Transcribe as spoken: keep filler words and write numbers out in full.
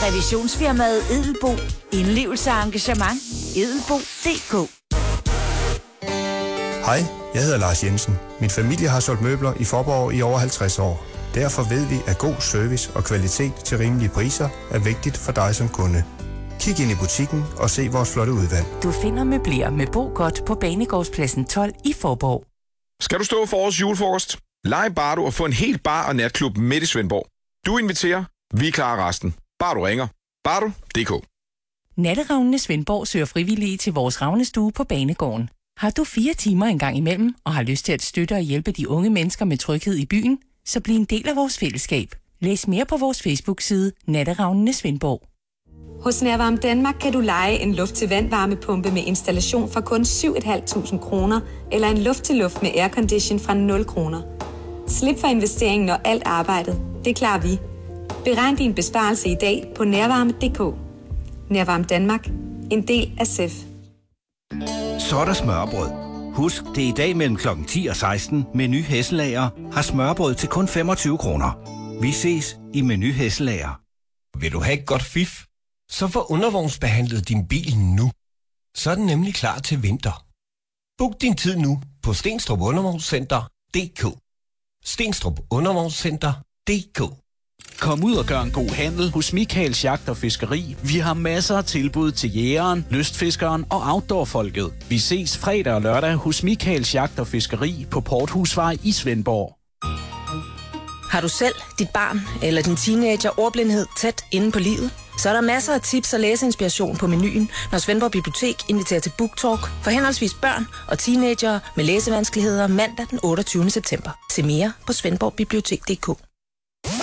Revisionsfirmaet Edelbo. Indlevelse og engagement. edelbo punktum d k. Hej, jeg hedder Lars Jensen. Min familie har solgt møbler i Faaborg i over halvtreds år. Derfor ved vi, at god service og kvalitet til rimelige priser er vigtigt for dig som kunde. Kig ind i butikken og se vores flotte udvalg. Du finder møbler med Bo Godt på Banegårdspladsen tolv i Faaborg. Skal du stå for årets julefrokost? Lege Bardo og få en helt bar- og natklub midt i Svendborg. Du inviterer, vi klarer resten. Bare du ringer. bardo punktum d k. Natteravnene Svendborg søger frivillige til vores ravnestue på Banegården. Har du fire timer en gang imellem og har lyst til at støtte og hjælpe de unge mennesker med tryghed i byen, så bliv en del af vores fællesskab. Læs mere på vores Facebook-side Natteravnene Svendborg. Hos Nærvarme Danmark kan du leje en luft-til-vand-varmepumpe med installation for kun syv tusind fem hundrede kroner eller en luft-til-luft med aircondition fra nul kroner. Slip for investeringen og alt arbejdet. Det klarer vi. Beregn din besparelse i dag på nærvarme punktum d k. Nærvarme Danmark. En del af S E F. Så er der smørrebrød. Husk, det er i dag mellem klokken ti og seksten. Meny Hesselager har smørrebrød til kun femogtyve kroner. Vi ses i Meny Hesselager. Vil du have et godt fif? Så få undervognsbehandlet din bil nu. Så er den nemlig klar til vinter. Book din tid nu på Stenstrup Undervognscenter punktum d k. Stenstrup Undervognscenter punktum d k. Kom ud og gør en god handel hos Michaels Jagt og Fiskeri. Vi har masser af tilbud til jægeren, lystfiskeren og outdoorfolket. Vi ses fredag og lørdag hos Michaels Jagt og Fiskeri på Porthusvej i Svendborg. Har du selv, dit barn eller din teenager ordblindhed tæt inde på livet? Så er der masser af tips og læseinspiration på menuen, når Svendborg Bibliotek inviterer til Book Talk for henholdsvis børn og teenagere med læsevanskeligheder mandag den otteogtyvende september. Se mere på svendborg bibliotek punktum d k.